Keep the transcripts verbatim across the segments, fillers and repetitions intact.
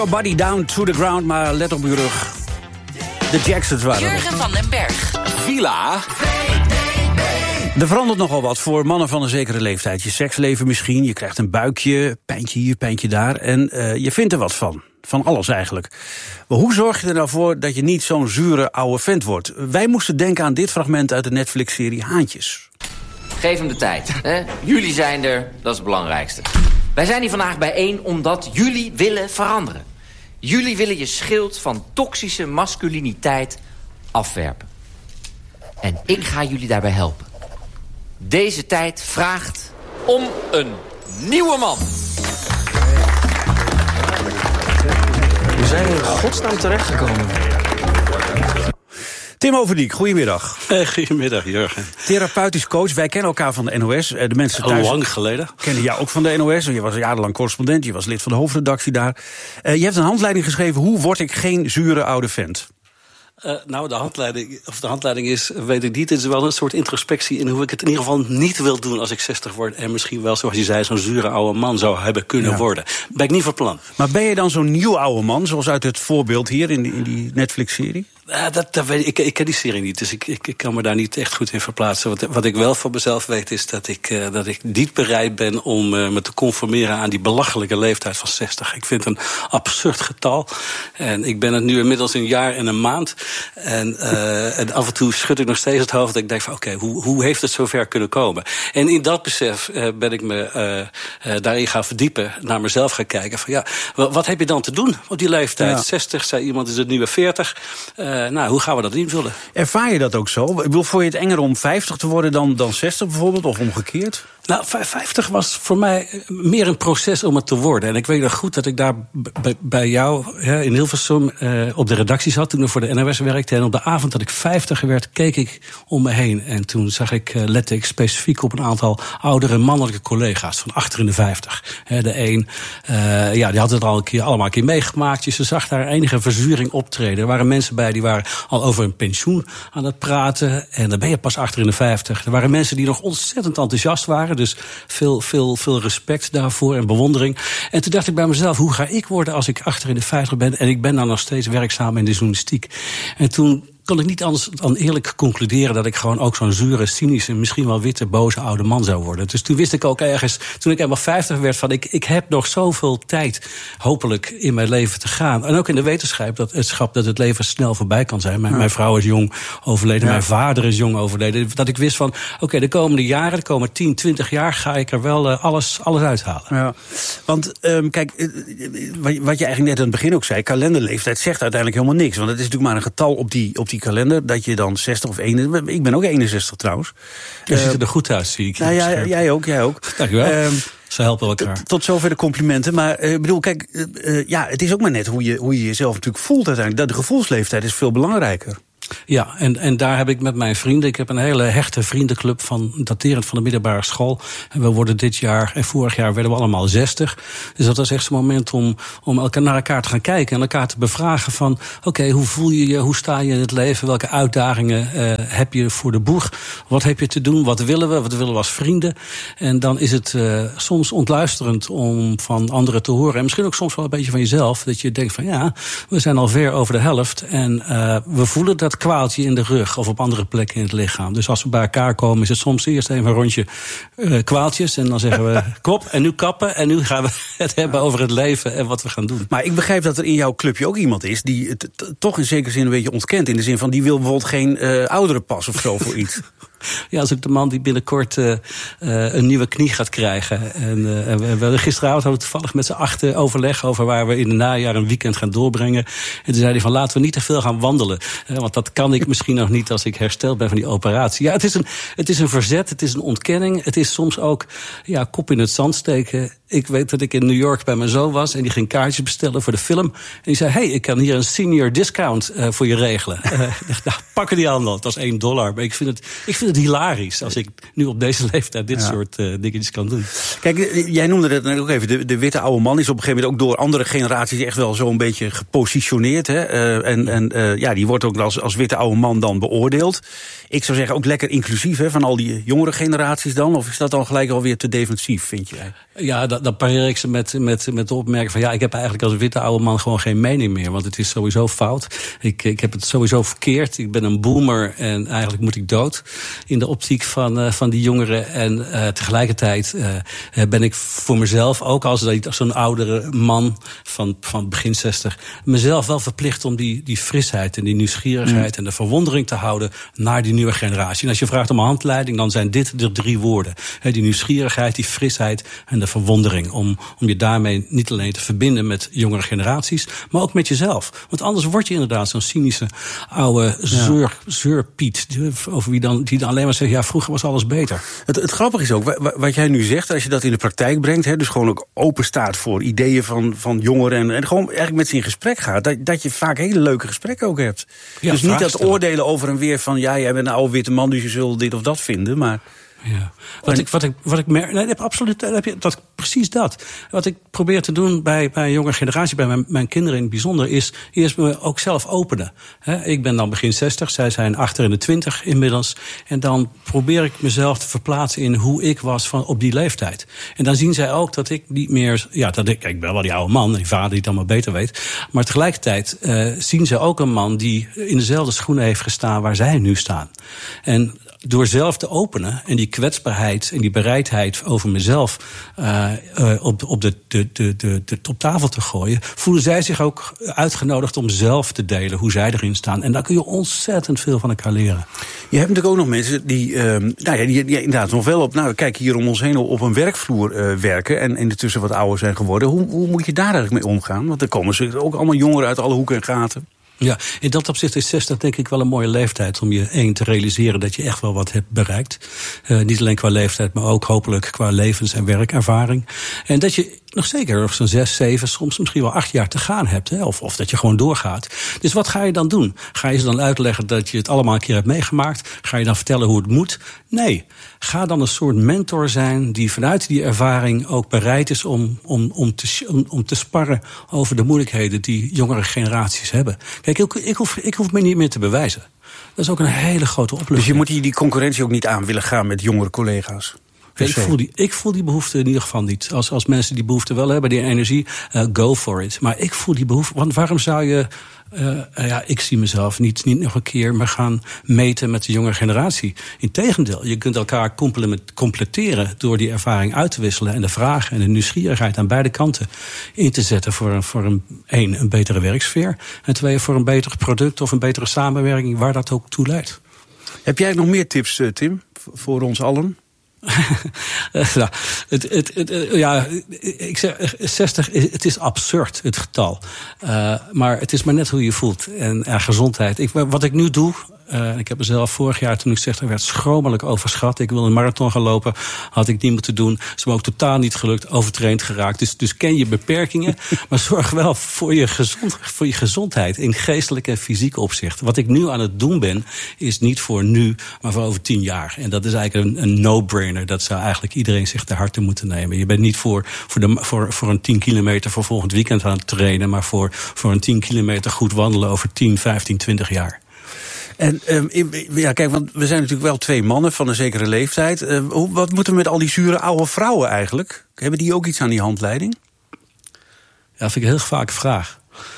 Body down to the ground, maar let op uw rug. De Jacksons waren er. Jurgen van den Berg. Villa. Er verandert nogal wat voor mannen van een zekere leeftijd. Je seksleven misschien, je krijgt een buikje, pijntje hier, pijntje daar. En uh, je vindt er wat van. Van alles eigenlijk. Maar hoe zorg je er nou voor dat je niet zo'n zure oude vent wordt? Wij moesten denken aan dit fragment uit de Netflix-serie Haantjes. Geef hem de tijd. Hè? Jullie zijn er, dat is het belangrijkste. Wij zijn hier vandaag bijeen omdat jullie willen veranderen. Jullie willen je schild van toxische masculiniteit afwerpen. En ik ga jullie daarbij helpen. Deze tijd vraagt om een nieuwe man. We zijn in godsnaam terechtgekomen. Tim Overdiek, goedemiddag. Hey, goedemiddag, Jurgen. Therapeutisch coach, wij kennen elkaar van de N O S. De mensen thuis Al lang geleden. kennen jou ook van de N O S. Je was jarenlang correspondent, je was lid van de hoofdredactie daar. Uh, je hebt een handleiding geschreven, hoe word ik geen zure oude vent? Uh, nou, de handleiding, of de handleiding is, weet ik niet. Het is wel een soort introspectie in hoe ik het in ieder geval niet wil doen als ik zestig word. En misschien wel, zoals je zei, zo'n zure oude man zou hebben kunnen ja. worden. Ben ik niet van plan. Maar ben je dan zo'n nieuw oude man, zoals uit het voorbeeld hier in die, in die Netflix-serie? Uh, dat, dat weet ik, ik, ik ken die serie niet, dus ik, ik, ik kan me daar niet echt goed in verplaatsen. Wat, wat ik wel van mezelf weet is dat ik, uh, dat ik niet bereid ben om uh, me te conformeren aan die belachelijke leeftijd van zestig. Ik vind het een absurd getal. En ik ben het nu inmiddels een jaar en een maand. En, uh, en af en toe schud ik nog steeds het hoofd. Dat ik denk van oké, okay, hoe, hoe heeft het zover kunnen komen? En in dat besef uh, ben ik me uh, uh, daarin gaan verdiepen, naar mezelf gaan kijken. Van ja, wat, wat heb je dan te doen op die leeftijd? Ja. zestig, zei iemand, is het nieuwe veertig. Uh, nou, hoe gaan we dat invullen? Ervaar je dat ook zo? Ik bedoel, vond je het enger om vijftig te worden dan, dan zestig bijvoorbeeld, of omgekeerd? Nou, vijftig was voor mij meer een proces om het te worden. En ik weet nog goed dat ik daar b- bij jou hè, in Hilversum uh, op de redactie zat, toen ik voor de N O S werkte. En op de avond dat ik vijftig werd, keek ik om me heen. En toen zag ik, uh, lette ik specifiek op een aantal oudere mannelijke collega's van achter in de vijftig. He, de een, uh, ja, die had het al een keer, allemaal een keer meegemaakt. Dus ze zag daar enige verzuring optreden. Er waren mensen bij die waren al over een pensioen aan het praten. En dan ben je pas achter in de vijftig. Er waren mensen die nog ontzettend enthousiast waren. Dus veel, veel, veel respect daarvoor en bewondering. En toen dacht ik bij mezelf, hoe ga ik worden als ik achter in de vijftig ben? En ik ben dan nog steeds werkzaam in de journalistiek. En toen kon ik niet anders dan eerlijk concluderen dat ik gewoon ook zo'n zure, cynische, misschien wel witte, boze oude man zou worden. Dus toen wist ik ook ergens, toen ik helemaal vijftig werd, van ik, ik heb nog zoveel tijd, hopelijk, in mijn leven te gaan. En ook in de wetenschap dat het, schap, dat het leven snel voorbij kan zijn. Mijn, ja. mijn vrouw is jong overleden, ja. mijn vader is jong overleden. Dat ik wist van, oké, okay, de komende jaren, de komende tien, twintig jaar ga ik er wel uh, alles, alles uithalen. Ja. Want um, kijk, wat je eigenlijk net aan het begin ook zei, kalenderleeftijd zegt uiteindelijk helemaal niks. Want het is natuurlijk maar een getal op die, op die kalender, dat je dan zestig of eenenzestig... Ik ben ook eenenzestig trouwens. Je uh, ziet er goed uit, zie ik. Nou ja, jij ook, jij ook. Dankjewel. Um, Ze helpen elkaar. T- tot zover de complimenten. Maar ik uh, bedoel, kijk, uh, uh, ja, het is ook maar net hoe je, hoe je jezelf natuurlijk voelt uiteindelijk. De gevoelsleeftijd is veel belangrijker. Ja, en, en daar heb ik met mijn vrienden, ik heb een hele hechte vriendenclub van daterend van de middelbare school. En we worden dit jaar en vorig jaar werden we allemaal zestig. Dus dat was echt zo'n moment om, om elkaar naar elkaar te gaan kijken en elkaar te bevragen van, oké, okay, hoe voel je je, hoe sta je in het leven, welke uitdagingen uh, heb je voor de boeg, wat heb je te doen, wat willen we, wat willen we als vrienden. En dan is het uh, soms ontluisterend om van anderen te horen en misschien ook soms wel een beetje van jezelf, dat je denkt van ja, we zijn al ver over de helft en uh, we voelen dat kwaaltje in de rug of op andere plekken in het lichaam. Dus als we bij elkaar komen is het soms eerst even een rondje uh, kwaaltjes en dan zeggen we kop en nu kappen en nu gaan we het hebben over het leven en wat we gaan doen. Maar ik begrijp dat er in jouw clubje ook iemand is die het t- toch in zekere zin een beetje ontkent. In de zin van die wil bijvoorbeeld geen uh, ouderenpas of zo voor iets. Ja, dat is ook de man die binnenkort uh, uh, een nieuwe knie gaat krijgen. En, uh, en we, we, gisteravond hadden we toevallig met z'n achten overleg over waar we in het najaar een weekend gaan doorbrengen. En toen zei hij van laten we niet te veel gaan wandelen. Uh, want dat kan ik misschien nog niet als ik hersteld ben van die operatie. Ja, het is een, het is een verzet, het is een ontkenning. Het is soms ook ja, kop in het zand steken. Ik weet dat ik in New York bij mijn zoon was en die ging kaartjes bestellen voor de film. En die zei, hey, ik kan hier een senior discount uh, voor je regelen. Uh, ik dacht, nou, pakken die handel. Het was één dollar. Maar ik vind het, ik vind het hilarisch als ik nu op deze leeftijd dit ja. soort uh, dingetjes kan doen. Kijk, jij noemde het net ook even. De, de witte oude man is op een gegeven moment ook door andere generaties echt wel zo'n beetje gepositioneerd. Hè? Uh, en en uh, ja, die wordt ook als, als witte oude man dan beoordeeld. Ik zou zeggen ook lekker inclusief, hè, van al die jongere generaties dan. Of is dat dan gelijk alweer te defensief, vind je? Ja, dan, dan pareer ik ze met, met, met de opmerking van ja, ik heb eigenlijk als witte oude man gewoon geen mening meer. Want het is sowieso fout. Ik, ik heb het sowieso verkeerd. Ik ben een boomer en eigenlijk moet ik dood. In de optiek van, uh, van die jongeren. En uh, tegelijkertijd uh, ben ik voor mezelf, ook als zo'n oudere man van, van begin zestig, mezelf wel verplicht om die, die frisheid en die nieuwsgierigheid mm. en de verwondering te houden naar die nieuwe generatie. En als je vraagt om een handleiding, dan zijn dit de drie woorden. He, die nieuwsgierigheid, die frisheid en de verwondering. Om, om je daarmee niet alleen te verbinden met jongere generaties, maar ook met jezelf. Want anders word je inderdaad zo'n cynische oude zeur, zeurpiet. Over wie dan, die dan alleen maar zegt, ja, vroeger was alles beter. Het, het grappige is ook, wat jij nu zegt, als je dat in de praktijk brengt, hè, dus gewoon ook open staat voor ideeën van, van jongeren en, en gewoon eigenlijk met ze in gesprek gaat, dat, dat je vaak hele leuke gesprekken ook hebt. Ja, dus niet dat stellen. Oordelen over en weer van, ja, jij bent een oude witte man, dus je zult dit of dat vinden, maar... Ja. Wat ik, wat ik, wat ik merk, nee, absoluut, heb je, dat, precies dat. Wat ik probeer te doen bij, bij een jonge generatie, bij mijn, mijn kinderen in het bijzonder, is eerst me ook zelf openen. He, ik ben dan begin zestig, zij zijn achter in de twintig inmiddels. En dan probeer ik mezelf te verplaatsen in hoe ik was van, op die leeftijd. En dan zien zij ook dat ik niet meer, ja, dat ik, kijk, ik ben wel die oude man, die vader die het allemaal beter weet. Maar tegelijkertijd uh, zien ze ook een man die in dezelfde schoenen heeft gestaan waar zij nu staan. En door zelf te openen en die kwetsbaarheid en die bereidheid over mezelf uh, uh, op, op, de, de, de, de, de, op tafel te gooien, voelen zij zich ook uitgenodigd om zelf te delen hoe zij erin staan. En daar kun je ontzettend veel van elkaar leren. Je hebt natuurlijk ook nog mensen die, uh, nou ja, die, die inderdaad nog wel op, nou kijk hier om ons heen op een werkvloer uh, werken en intussen wat ouder zijn geworden. Hoe, hoe moet je daar eigenlijk mee omgaan? Want er komen ze ook allemaal jongeren uit alle hoeken en gaten. Ja, in dat opzicht is zestig denk ik wel een mooie leeftijd om je één te realiseren dat je echt wel wat hebt bereikt. Uh, niet alleen qua leeftijd, maar ook hopelijk qua levens- en werkervaring. En dat je nog zeker nog zo'n zes, zeven, soms misschien wel acht jaar te gaan hebt. Hè? Of, of dat je gewoon doorgaat. Dus wat ga je dan doen? Ga je ze dan uitleggen dat je het allemaal een keer hebt meegemaakt? Ga je dan vertellen hoe het moet? Nee. Ga dan een soort mentor zijn die vanuit die ervaring ook bereid is om, om, om, te, om, om te sparren over de moeilijkheden die jongere generaties hebben. Kijk, ik, ik, hoef, ik hoef me niet meer te bewijzen. Dat is ook een hele grote opluchting. Dus je moet die, die concurrentie ook niet aan willen gaan met jongere collega's? Ik voel, die, ik voel die behoefte in ieder geval niet. Als, als mensen die behoefte wel hebben, die energie, uh, go for it. Maar ik voel die behoefte. Want waarom zou je, uh, ja, ik zie mezelf niet, niet nog een keer maar gaan meten met de jonge generatie. Integendeel, je kunt elkaar completeren door die ervaring uit te wisselen en de vragen en de nieuwsgierigheid aan beide kanten in te zetten voor, een, voor een, één, een betere werksfeer. En twee, voor een beter product of een betere samenwerking waar dat ook toe leidt. Heb jij nog meer tips, Tim, voor ons allen? nou, het, het, het, ja, ik zeg zestig, het is absurd, het getal. Uh, maar het is maar net hoe je voelt. En uh, gezondheid. Ik, wat ik nu doe, uh, ik heb mezelf vorig jaar toen ik zestig werd schromelijk overschat. Ik wil een marathon gaan lopen, had ik niet moeten doen. Is me ook totaal niet gelukt, overtraind geraakt. Dus, dus ken je beperkingen, maar zorg wel voor je, gezond, voor je gezondheid in geestelijk en fysiek opzicht. Wat ik nu aan het doen ben, is niet voor nu, maar voor over tien jaar. En dat is eigenlijk een, een no-brainer. Dat zou eigenlijk iedereen zich ter harte moeten nemen. Je bent niet voor, voor, de, voor, voor een tien kilometer voor volgend weekend aan het trainen, maar voor, voor een tien kilometer goed wandelen over tien, vijftien, twintig jaar. En um, ja, kijk, want we zijn natuurlijk wel twee mannen van een zekere leeftijd. Uh, hoe, wat moeten we met al die zure oude vrouwen eigenlijk? Hebben die ook iets aan die handleiding? Ja, dat vind ik een heel vaak vraag.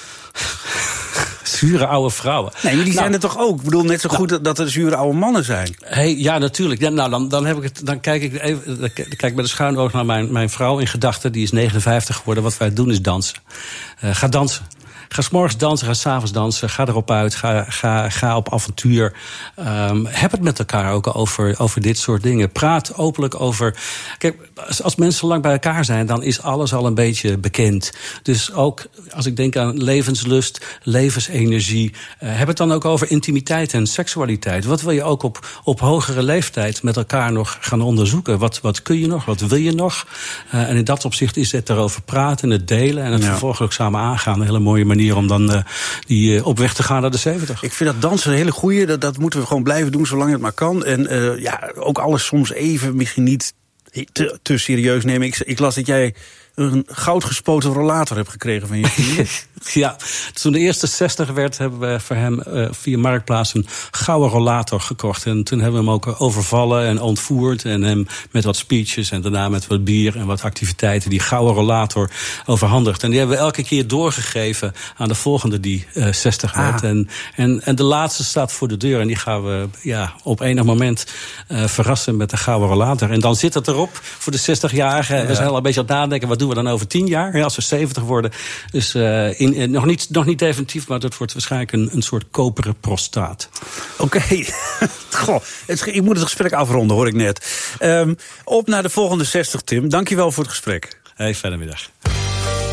Zure oude vrouwen. Nee, maar die nou, zijn er toch ook? Ik bedoel, net zo nou, goed dat, dat er zure oude mannen zijn. Hey, ja, natuurlijk. Ja, nou, dan, dan, heb ik het, dan kijk ik even, dan kijk ik met een schuin oog naar mijn, mijn vrouw in gedachten. Die is negenenvijftig geworden. Wat wij doen is dansen. Uh, ga dansen. Ga 's morgens dansen, ga 's avonds dansen. Ga erop uit, ga, ga, ga op avontuur. Um, heb het met elkaar ook over, over dit soort dingen. Praat openlijk over. Kijk, als, als mensen lang bij elkaar zijn, dan is alles al een beetje bekend. Dus ook als ik denk aan levenslust, levensenergie. Uh, heb het dan ook over intimiteit en seksualiteit. Wat wil je ook op, op hogere leeftijd met elkaar nog gaan onderzoeken? Wat, wat kun je nog? Wat wil je nog? Uh, en in dat opzicht is het erover praten, het delen en het ja. vervolgens ook samen aangaan. Een hele mooie manier om dan uh, die uh, op weg te gaan naar de zeventig. Ik vind dat dansen een hele goeie. Dat, dat moeten we gewoon blijven doen zolang het maar kan. En uh, ja, ook alles soms even misschien niet te, te serieus nemen. Ik, ik las dat jij een goudgespoten rollator hebt gekregen van je vriendin. Ja, toen de eerste zestig werd, hebben we voor hem uh, via Marktplaats een gouden rollator gekocht. En toen hebben we hem ook overvallen en ontvoerd. En hem met wat speeches en daarna met wat bier en wat activiteiten die gouden rollator overhandigd. En die hebben we elke keer doorgegeven aan de volgende die uh, zestig werd. Ah. En, en, en de laatste staat voor de deur. En die gaan we ja, op enig moment uh, verrassen met de gouden rollator. En dan zit het erop voor de zestig-jarigen. Ja. We zijn al een beetje aan het nadenken, wat doen we dan over tien jaar? Ja, als we zeventig worden. Dus uh, in In, nog, niet, nog niet definitief, maar dat wordt waarschijnlijk een, een soort koperen prostaat. Oké. Okay. Goh, het, ik moet het gesprek afronden, hoor ik net. Um, op naar de volgende zestig, Tim. Dankjewel voor het gesprek. Hey, fijne middag.